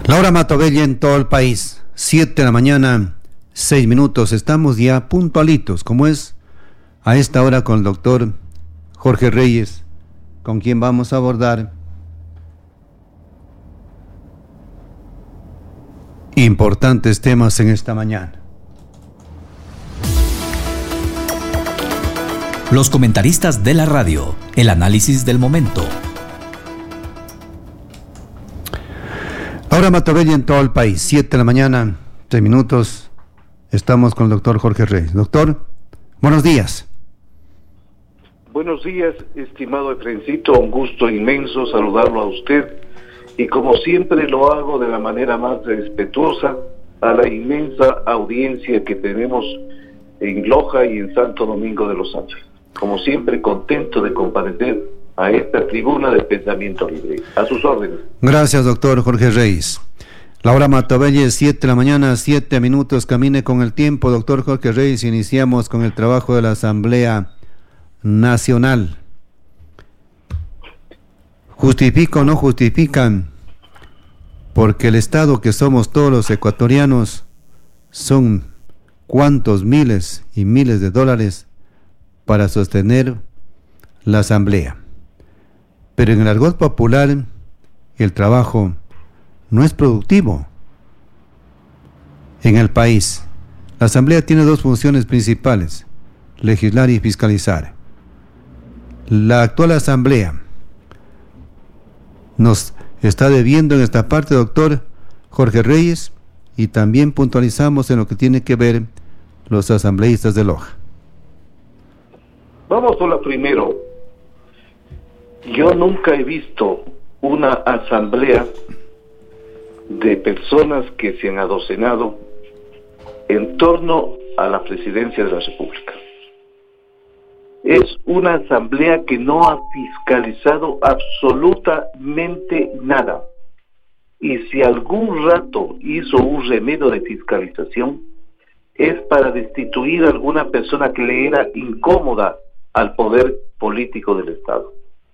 Laura Matobelli en todo el país, 7 de la mañana, 6 minutos, estamos ya puntualitos, como es a esta hora con el doctor Jorge Reyes, con quien vamos a abordar importantes temas en esta mañana. Los comentaristas de la radio, el análisis del momento. Laura Matobelli en todo el país, 7 de la mañana, 6 minutos, estamos con el doctor Jorge Reyes. Doctor, buenos días. Buenos días, estimado Efrencito, un gusto inmenso saludarlo a usted y como siempre lo hago de la manera más respetuosa a la inmensa audiencia que tenemos en Loja y en Santo Domingo de los Ángeles. Como siempre, contento de comparecer a esta tribuna del pensamiento libre. A sus órdenes. Gracias, doctor Jorge Reyes. Laura Matobelli, 7 de la mañana, 7 minutos, camine con el tiempo. Doctor Jorge Reyes, iniciamos con el trabajo de la Asamblea Nacional. ¿Justifica o no justifican? Porque el Estado que somos todos los ecuatorianos son cuántos miles y miles de dólares para sostener la Asamblea. Pero en el argot popular, el trabajo no es productivo. En el país, la Asamblea tiene dos funciones principales: legislar y fiscalizar. La actual Asamblea nos está debiendo en esta parte, doctor Jorge Reyes, y también puntualizamos en lo que tiene que ver los asambleístas de Loja. Vamos con lo primero. Yo nunca he visto una asamblea de personas que se han adocenado en torno a la presidencia de la República. Es una asamblea que no ha fiscalizado absolutamente nada. Y si algún rato hizo un remedio de fiscalización, es para destituir a alguna persona que le era incómoda al poder político del Estado.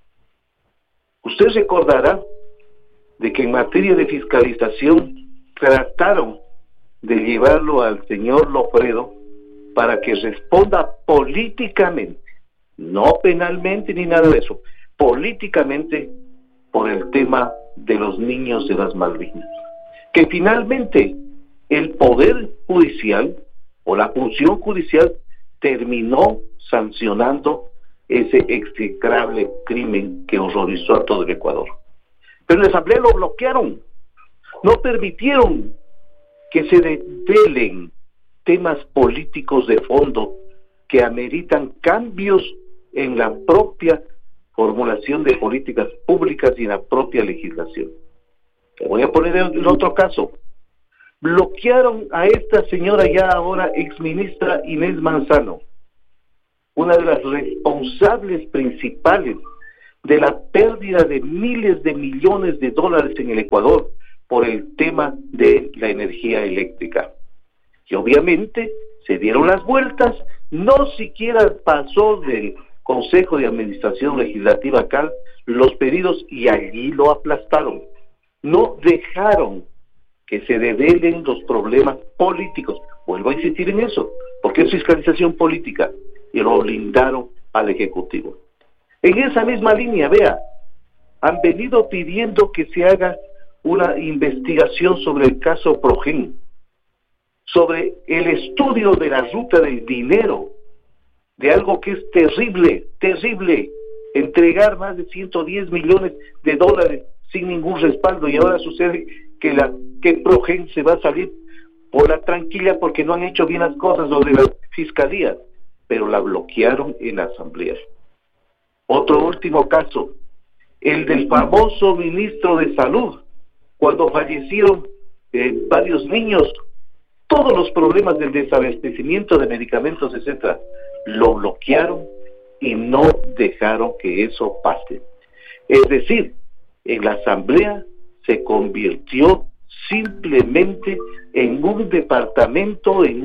Usted recordará de que en materia de fiscalización trataron de llevarlo al señor Lofredo para que responda políticamente, no penalmente ni nada de eso, políticamente por el tema de los niños de las Malvinas. Que finalmente el Poder Judicial o la función judicial terminó sancionando ese execrable crimen que horrorizó a todo el Ecuador. Pero en la Asamblea lo bloquearon, no permitieron que se develen temas políticos de fondo que ameritan cambios en la propia formulación de políticas públicas y en la propia legislación. Te voy a poner el otro caso. Bloquearon a esta señora ya ahora exministra Inés Manzano, una de las responsables principales de la pérdida de miles de millones de dólares en el Ecuador por el tema de la energía eléctrica. Y obviamente se dieron las vueltas, no siquiera pasó del Consejo de Administración Legislativa acá los pedidos y allí lo aplastaron. No dejaron que se develen los problemas políticos. Vuelvo a insistir en eso, porque es fiscalización política, y lo blindaron al Ejecutivo. En esa misma línea, vea, han venido pidiendo que se haga una investigación sobre el caso Progen, sobre el estudio de la ruta del dinero, de algo que es terrible, terrible, entregar más de 110 millones de dólares sin ningún respaldo, y ahora sucede que Progen se va a salir por la tranquila porque no han hecho bien las cosas sobre la fiscalía, pero la bloquearon en la Asamblea. Otro último caso, el del famoso ministro de Salud, cuando fallecieron varios niños, todos los problemas del desabastecimiento de medicamentos, etcétera, lo bloquearon y no dejaron que eso pase. Es decir, en la Asamblea se convirtió simplemente en un departamento, en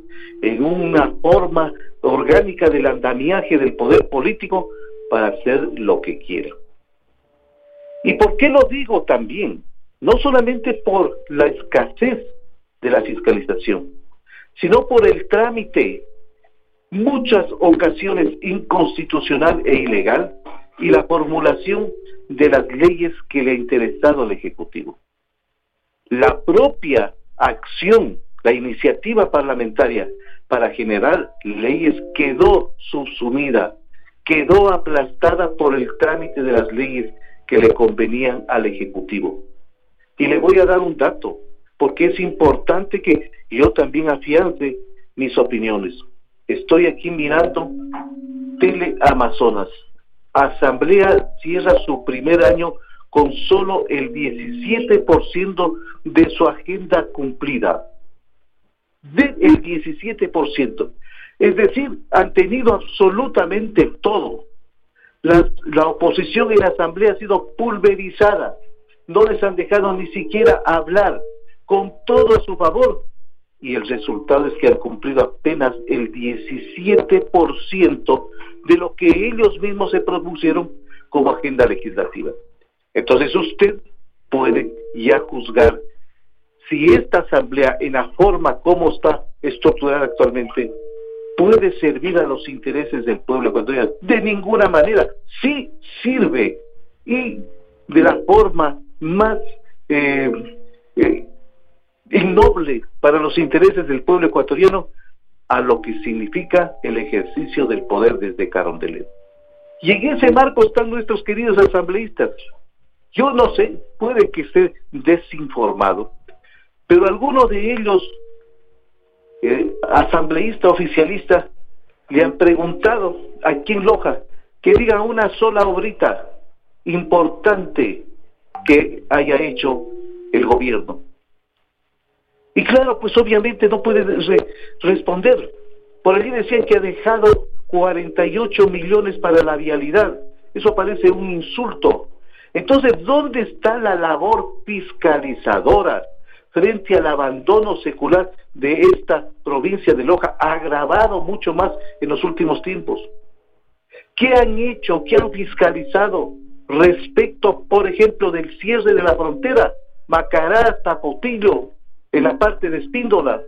una forma orgánica del andamiaje del poder político para hacer lo que quiera. ¿Y por qué lo digo también? no solamente por la escasez de la fiscalización, sino por el trámite, muchas ocasiones inconstitucional e ilegal, y la formulación de las leyes que le ha interesado al Ejecutivo. La propia acción, la iniciativa parlamentaria para generar leyes quedó subsumida, quedó aplastada por el trámite de las leyes que le convenían al Ejecutivo. Y le voy a dar un dato, porque es importante que yo también afiance mis opiniones. Estoy aquí mirando Teleamazonas. Asamblea cierra su primer año con solo el 17% de su agenda cumplida. El 17%. Es decir, han tenido absolutamente todo. La oposición en la Asamblea ha sido pulverizada. No les han dejado ni siquiera hablar, con todo a su favor. Y el resultado es que han cumplido apenas el 17% de lo que ellos mismos se propusieron como agenda legislativa. Entonces usted puede ya juzgar si esta asamblea, en la forma como está estructurada actualmente, puede servir a los intereses del pueblo ecuatoriano. De ninguna manera. Sí sirve, y de la forma más innoble para los intereses del pueblo ecuatoriano, a lo que significa el ejercicio del poder desde Carondelet. Y en ese marco están nuestros queridos asambleístas. Yo no sé, puede que esté desinformado, pero algunos de ellos, asambleísta, oficialista, le han preguntado aquí en Loja que diga una sola obrita importante que haya hecho el gobierno. Y claro, pues obviamente no puede responder. Por allí decían que ha dejado 48 millones para la vialidad. Eso parece un insulto. Entonces, ¿dónde está la labor fiscalizadora frente al abandono secular de esta provincia de Loja, agravado mucho más en los últimos tiempos? ¿Qué han hecho? ¿Qué han fiscalizado respecto, por ejemplo, del cierre de la frontera Macará, Tapotillo, en la parte de Espíndola?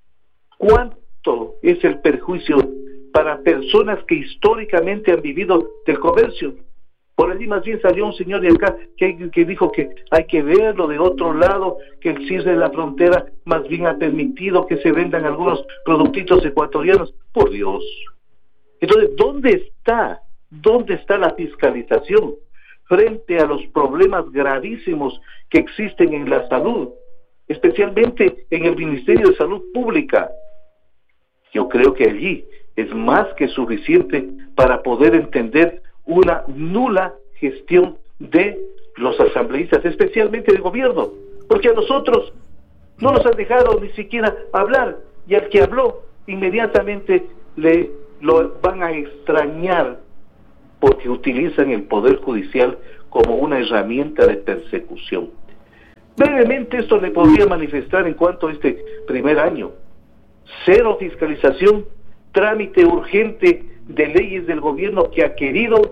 ¿Cuánto es el perjuicio para personas que históricamente han vivido del comercio? Por allí más bien salió un señor de acá que dijo que hay que verlo de otro lado, que el cierre de la frontera más bien ha permitido que se vendan algunos productitos ecuatorianos. Por Dios. Entonces, ¿dónde está la fiscalización frente a los problemas gravísimos que existen en la salud, especialmente en el Ministerio de Salud Pública? Yo creo que allí es más que suficiente para poder entender una nula gestión de los asambleístas, especialmente del gobierno, porque a nosotros no nos han dejado ni siquiera hablar, y al que habló inmediatamente lo van a extrañar, porque utilizan el Poder Judicial como una herramienta de persecución. Brevemente esto le podría manifestar en cuanto a este primer año: cero fiscalización, trámite urgente de leyes del gobierno que ha querido,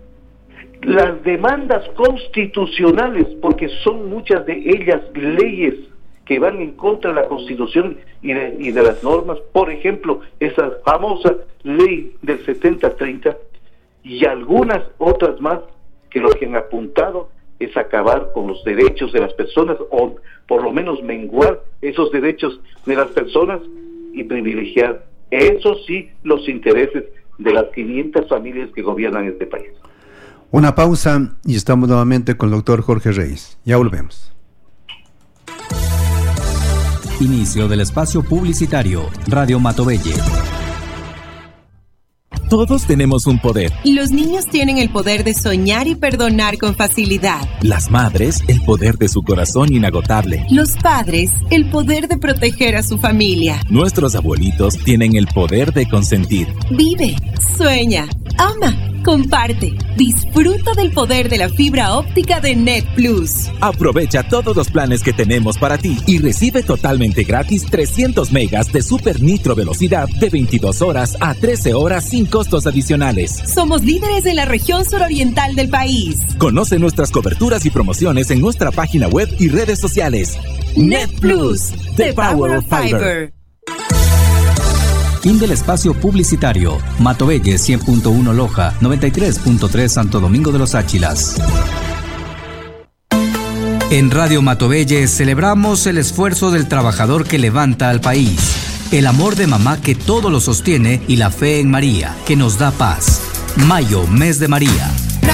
las demandas constitucionales, porque son muchas de ellas leyes que van en contra de la Constitución y de las normas, por ejemplo, esa famosa ley del 70-30 y algunas otras más, que lo que han apuntado es acabar con los derechos de las personas, o por lo menos menguar esos derechos de las personas y privilegiar, eso sí, los intereses de las 500 familias que gobiernan este país. Una pausa y estamos nuevamente con el doctor Jorge Reyes. Ya volvemos. Inicio del espacio publicitario. Radio Matobelle. Todos tenemos un poder. Los niños tienen el poder de soñar y perdonar con facilidad. Las madres, el poder de su corazón inagotable. Los padres, el poder de proteger a su familia. Nuestros abuelitos tienen el poder de consentir. Vive, sueña, ama, comparte. Disfruta del poder de la fibra óptica de Net Plus. Aprovecha todos los planes que tenemos para ti y recibe totalmente gratis 300 megas de Super Nitro velocidad de 22 horas a 13 horas sin costos adicionales. Somos líderes en la región suroriental del país. Conoce nuestras coberturas y promociones en nuestra página web y redes sociales. Net Plus, the power of fiber. Fin del espacio publicitario. Matobelle 100.1 Loja, 93.3 Santo Domingo de los Áchilas. En Radio Matobelle celebramos el esfuerzo del trabajador que levanta al país, el amor de mamá que todo lo sostiene y la fe en María que nos da paz. Mayo, mes de María.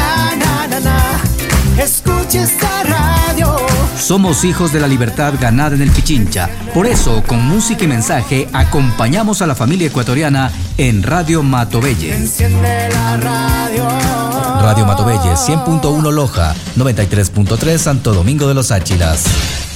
Escucha esta radio. Somos hijos de la libertad ganada en el Pichincha. Por eso, con música y mensaje, acompañamos a la familia ecuatoriana en Radio Matobelle. Enciende la radio. Radio Matobelle 100.1 Loja, 93.3 Santo Domingo de los Áchilas.